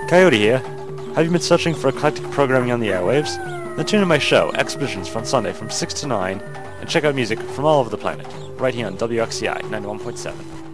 Coyote here. Have you been searching for eclectic programming on the airwaves? Then tune in my show, Exhibitions, on Sunday from 6 to 9, and check out music from all over the planet, right here on WXCI 91.7.